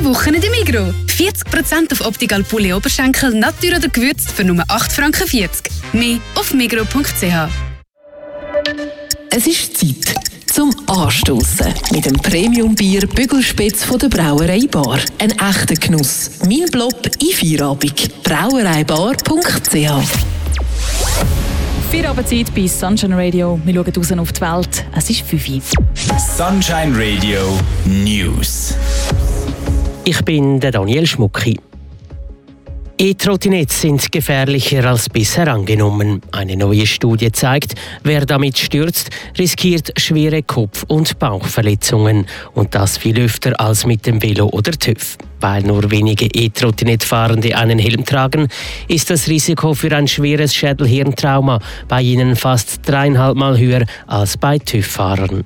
letzten Wochen in der Migros. 40% auf Optical Poulet Oberschenkel, Natur oder gewürzt für nur 8,40 Franken. Mehr auf migros.ch. Es ist Zeit zum Anstossen mit dem Premium-Bier Bügelspitz von der Brauerei Bar. Ein echter Genuss. Mein Blob in Feierabend. brauereibar.ch. Feierabendzeit bei Sunshine Radio. Wir schauen raus auf die Welt. Es ist 5 Uhr. Sunshine Radio News. Ich bin der Daniel Schmucki. E-Trottinettes sind gefährlicher als bisher angenommen. Eine neue Studie zeigt, wer damit stürzt, riskiert schwere Kopf- und Bauchverletzungen. Und das viel öfter als mit dem Velo oder TÜV. Weil nur wenige E-Trottinett-Fahrende einen Helm tragen, ist das Risiko für ein schweres Schädel-Hirntrauma bei ihnen fast 3,5 Mal höher als bei TÜV-Fahrern.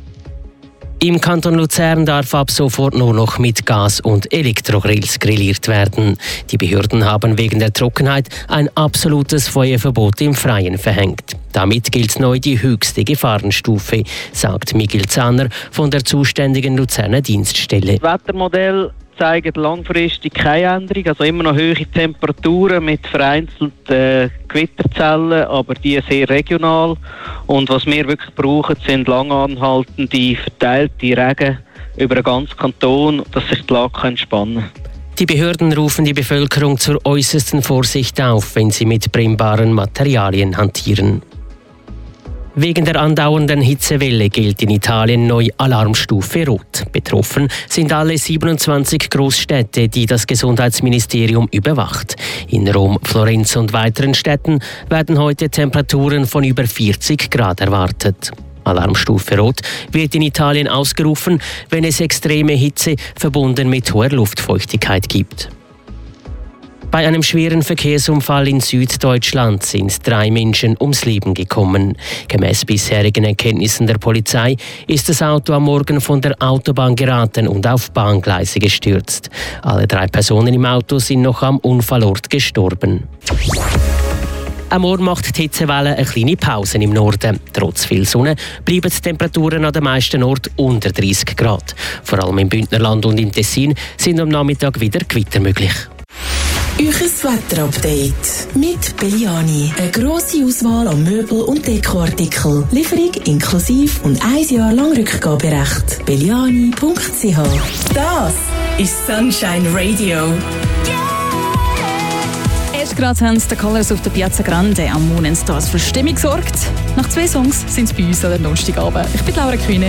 Im Kanton Luzern darf ab sofort nur noch mit Gas- und Elektrogrills grilliert werden. Die Behörden haben wegen der Trockenheit ein absolutes Feuerverbot im Freien verhängt. Damit gilt neu die höchste Gefahrenstufe, sagt Miguel Zahner von der zuständigen Luzerner Dienststelle. Das Wettermodell zeigt langfristig keine Änderung, also immer noch hohe Temperaturen mit vereinzelten Gewitterzellen, aber die sehr regional. Und was wir wirklich brauchen, sind langanhaltende, verteilte Regen über den ganzen Kanton, dass sich die Lage entspannen kann. Die Behörden rufen die Bevölkerung zur äußersten Vorsicht auf, wenn sie mit brennbaren Materialien hantieren. Wegen der andauernden Hitzewelle gilt in Italien neu Alarmstufe Rot. Betroffen sind alle 27 Großstädte, die das Gesundheitsministerium überwacht. In Rom, Florenz und weiteren Städten werden heute Temperaturen von über 40 Grad erwartet. Alarmstufe Rot wird in Italien ausgerufen, wenn es extreme Hitze verbunden mit hoher Luftfeuchtigkeit gibt. Bei einem schweren Verkehrsunfall in Süddeutschland sind 3 Menschen ums Leben gekommen. Gemäß bisherigen Erkenntnissen der Polizei ist das Auto am Morgen von der Autobahn geraten und auf Bahngleise gestürzt. Alle 3 Personen im Auto sind noch am Unfallort gestorben. Am Morgen macht die Hitzewelle eine kleine Pause im Norden. Trotz viel Sonne bleiben die Temperaturen an den meisten Orten unter 30 Grad. Vor allem im Bündnerland und im Tessin sind am Nachmittag wieder Gewitter möglich. Euches Wetterupdate mit Belliani. Eine grosse Auswahl an Möbel- und Dekoartikel. Lieferung inklusive und 1 Jahr lang Rückgaberecht. belliani.ch. Das ist Sunshine Radio. Erst gerade haben die Colors auf der Piazza Grande am Moon & Stars für Stimmung gesorgt. Nach 2 Songs sind es bei uns an der Donnerstagabend. Ich bin Laura Kühne.